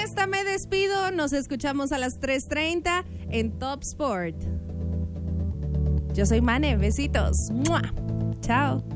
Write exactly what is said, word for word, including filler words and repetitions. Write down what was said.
esta me despido. Nos escuchamos a las tres treinta en Top Sport. Yo soy Mane, besitos. ¡Mua! Chao.